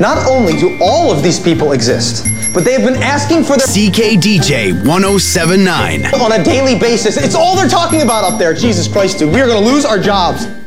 Not only do all of these people exist, but they have been asking for their CKDJ 1079 on a daily basis. It's all they're talking about up there. Jesus Christ, dude. We are going to lose our jobs.